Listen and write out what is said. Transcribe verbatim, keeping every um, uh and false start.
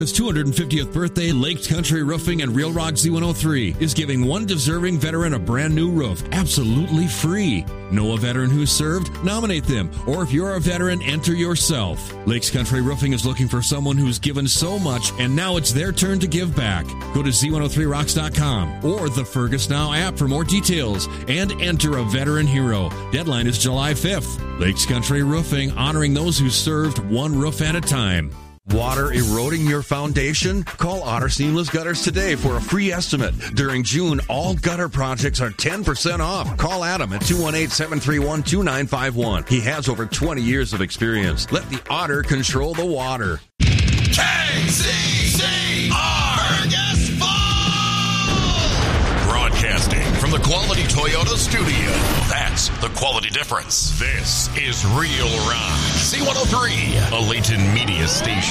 His two hundred fiftieth birthday, Lakes Country Roofing and Real Rock Z one oh three is giving one deserving veteran a brand new roof, absolutely free. Know a veteran who served? Nominate them. Or if you're a veteran, enter yourself. Lakes Country Roofing is looking for someone who's given so much, and now it's their turn to give back. Go to Z one oh three rocks dot com or the Fergus Now app for more details and enter a veteran hero. Deadline is July fifth. Lakes Country Roofing, honoring those who served one roof at a time. Water eroding your foundation? Call Otter Seamless Gutters today for a free estimate. During June, all gutter projects are ten percent off. Call Adam at two one eight, seven three one, two nine five one. He has over twenty years of experience. Let the Otter control the water. K C C R Fergus Falls! Broadcasting from the Quality Toyota studio. That's the quality difference. This is Real Rock. Z one oh three, a Layton media station.